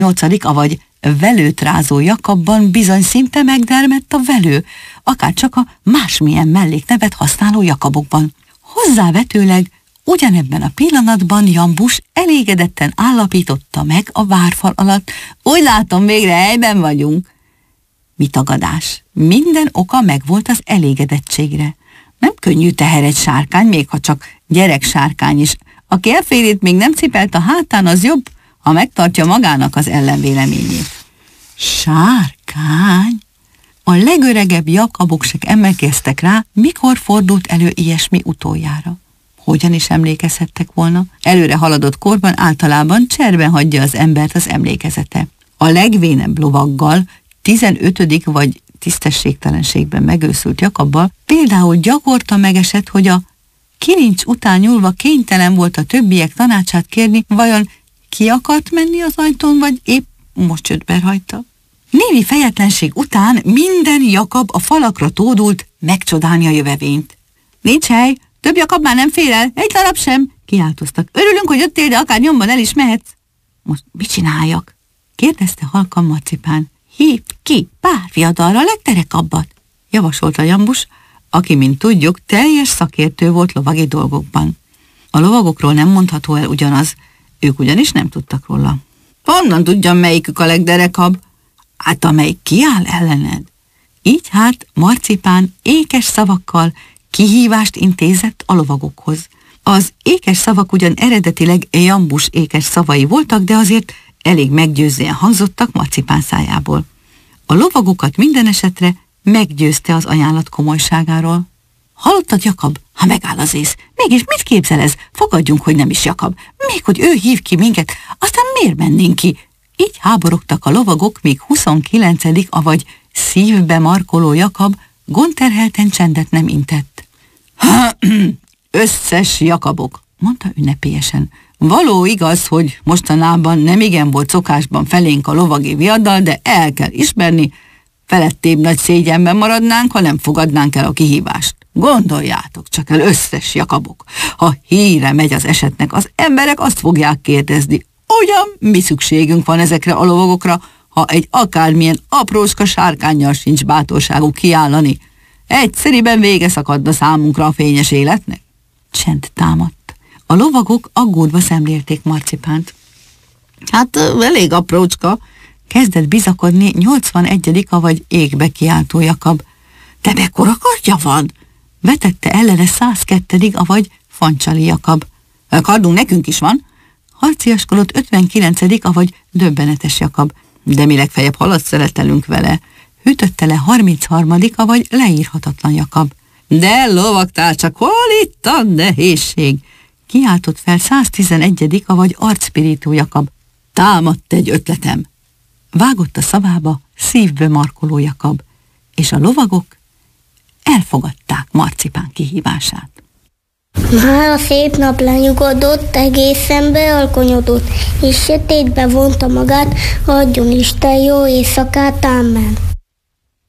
8. avagy velőtrázó Jakabban bizony szinte megdermedt a velő, akárcsak a másmilyen melléknevet használó Jakabokban. Hozzávetőleg ugyanebben a pillanatban Jambus elégedetten állapította meg a várfal alatt: úgy látom, végre helyben vagyunk. Mi tagadás? Minden oka megvolt az elégedettségre. Nem könnyű teher egy sárkány, még ha csak gyereksárkány is. Aki elférét még nem cipelt a hátán, az jobb, ha megtartja magának az ellenvéleményét. Sárkány? A legöregebb Jakabok se emlékeztek rá, mikor fordult elő ilyesmi utoljára. Hogyan is emlékezhettek volna? Előre haladott korban általában cserben hagyja az embert az emlékezete. A legvénebb lovaggal, 15. vagy tisztességtelenségben megőszült Jakabbal például gyakorta megesett, hogy a kilincs után nyúlva kénytelen volt a többiek tanácsát kérni, vajon ki akart menni az ajtón, vagy épp most jött berajta. Némi fejetlenség után minden Jakab a falakra tódult megcsodálni a jövevényt. Nincs hely, több Jakab már nem fér el, egy darab sem, kiáltoztak. Örülünk, hogy jöttél, de akár nyomban el is mehetsz. Most mit csináljak? Kérdezte halkan Marcipán. Hívd ki pár fiatalra a legterekabbat, javasolta Jambus, aki, mint tudjuk, teljes szakértő volt lovagi dolgokban. A lovagokról nem mondható el ugyanaz, ők ugyanis nem tudtak róla. Honnan tudjam, melyikük a legderekabb? Hát amelyik kiáll ellened. Így hát Marcipán ékes szavakkal kihívást intézett a lovagokhoz. Az ékes szavak ugyan eredetileg Jambus ékes szavai voltak, de azért elég meggyőzően hangzottak Marcipán szájából. A lovagokat minden esetre meggyőzte az ajánlat komolyságáról. Hallottad, Jakab? Ha megáll az ész. Mégis mit képzel ez? Fogadjunk, hogy nem is Jakab. Még hogy ő hív ki minket, aztán miért mennénk ki? Így háborogtak a lovagok, míg 29. avagy szívbe markoló Jakab gondterhelten csendet nem intett. Összes Jakabok, mondta ünnepélyesen. Való igaz, hogy mostanában nemigen volt szokásban felénk a lovagi viadal, de el kell ismerni, felettébb nagy szégyenben maradnánk, ha nem fogadnánk el a kihívást. Gondoljátok csak el, összes Jakabok, ha híre megy az esetnek, az emberek azt fogják kérdezni, ugyan mi szükségünk van ezekre a lovagokra, ha egy akármilyen aprócska sárkánnyal sincs bátorságuk kiállani. Egyszeriben vége szakadna számunkra a fényes életnek. Csend támadt. A lovagok aggódva szemlélték Marcipánt. Hát elég aprócska, kezdett bizakodni 81. avagy égbe kiáltó Jakab. De mekkora kardja van? Vetette ellene 102. avagy Fancsali Jakab. Kardunk nekünk is van, harciaskodott 59. avagy Döbbenetes Jakab. De mi legfeljebb halat szeretelünk vele, hűtötte le 33. avagy Leírhatatlan Jakab. De lovagtársak, hol itt a nehézség? Kiáltott fel 111. avagy Arcpirító Jakab. Támadt egy ötletem. Vágott a szavába szívbe markoló Jakab, és a lovagok elfogadták Marcipán kihívását. Már a szép nap lenyugodott, egészen bealkonyodott, és sötétbe vonta magát, adjon Isten jó éjszakát, ámen.